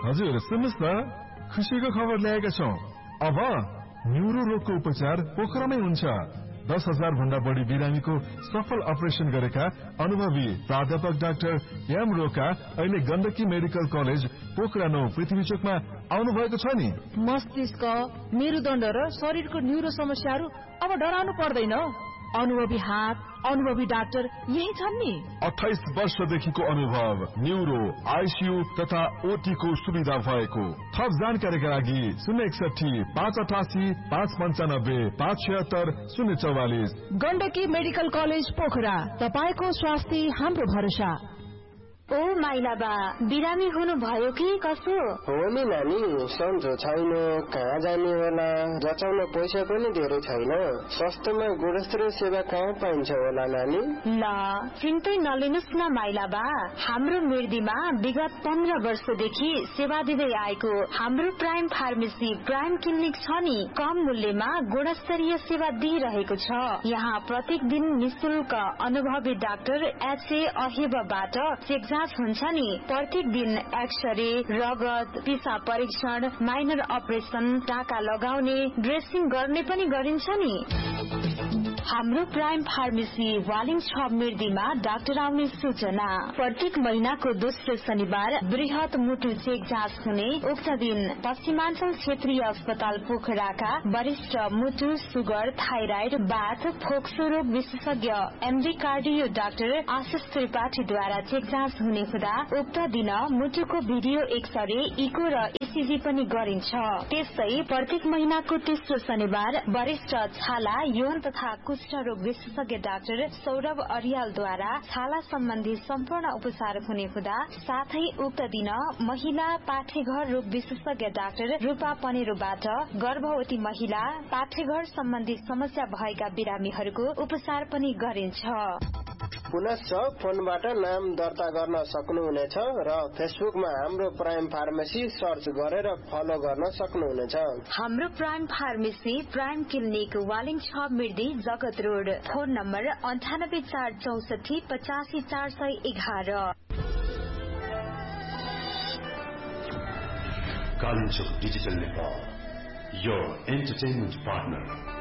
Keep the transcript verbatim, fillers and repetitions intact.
हजुर सुन्नुस् न, खुसीको खबर ल्याएका छौं। अब न्युरो रोगको उपचार पोखरामै हुन्छ। दस हजार भन्दा बढी बिरामीको सफल अपरेशन गरेका अनुभवी प्राध्यापक डाक्टर एम रोका अहिले गण्डकी मेडिकल कलेज पोखरा नौ पृथ्वी चोकमा आउनु भएको छ नि। मस्तिष्क, मेरुदण्ड र शरीरको न्युरो समस्याहरू अब डराउनु पर्दैन। अनुभवी हात, अनुभवी डाक्टर यही छन् नि। अठाइस वर्षदेखिको अनुभव, न्युरो, आइसियू तथा ओटी को सुविधा भएको। थप जानकारीका लागि शून्य एकसठी पाँच अठासी पाँच पञ्चानब्बे पाँच छिहत्तर शून्य चौवालिस। गण्डकी मेडिकल कलेज पोखरा, तपाईको स्वास्थ्य हाम्रो भरोसा। ओ माइला बा, बिरामी हुनु भयो कि कसो? हो नि नानी, सन्चो छैन, कहाँ जाने होला, जचाउन पैसा पनि धेरै छैन। सस्तोमा गुणस्तरीय सेवा कहाँ पाइन्छ होला नानी? ल चिन्तै नलिनुस् न माइला बा, हाम्रो मिर्दीमा विगत पन्ध्र वर्षदेखि सेवा दिँदै आएको हाम्रो प्राइम फार्मेसी प्राइम क्लिनिक छ नि। कम मूल्यमा गुणस्तरीय सेवा दिइरहेको छ। यहाँ प्रत्येक दिन निशुल्क अनुभवी डाक्टर एचए अहिबबाट चेक हुन्छ नि। प्रत्येक दिन एक्सरे, रगत, पिसाब परीक्षण, माइनर अपरेशन, टाका लगाउने, ड्रेसिङ गर्ने पनि गरिन्छ नि। हाम्रो प्राइम फार्मेसी वालिङ छ मिर्दीमा डाक्टर आउने सूचना। प्रत्येक महिनाको दोस्रो शनिबार बृहत मुटु चेक जाँच हुने। उक्त दिन पश्चिमाञ्चल क्षेत्रीय अस्पताल पोखराका वरिष्ठ मुटु, सुगर, थाइराइड, बाथ, फोक्सो रोग विशेषज्ञ एमडी कार्डियो डाक्टर आशिष त्रिपाठीद्वारा चेक जाँच हुने हुँदा उक्त दिन मुटुको भिडियो एक्सरे, इको र इसिजी पनि गरिन्छ। त्यस्तै प्रत्येक महिनाको तेस्रो शनिबार वरिष्ठ छाला, यौन तथा कुष्ठ रोग विशेषज्ञ डाक्टर सौरभ अरियालद्वारा छाला सम्बन्धी सम्पूर्ण उपचार हुने हुँदा साथै उक्त दिन महिला पाठेघर रोग विशेषज्ञ डाक्टर रूपा पनेरोबाट गर्भवती महिला, पाठेघर सम्बन्धी समस्या भएका बिरामीहरूको उपचार पनि गरिन्छ। पुनश्च फोनबाट नाम दर्ता गर्न सक्नुहुनेछ र फेसबुकमा हाम्रो प्राइम फार्मेसी सर्च गरेर फलो गर्न सक्नुहुनेछ। हाम्रो prime pharmacy prime clinic Waling छ मिर्दी जगत रोड। फोन नम्बर अन्ठानब्बे चार चौसठी पचासी चार सय एघार। Kalichok digital Nepal, your entertainment partner.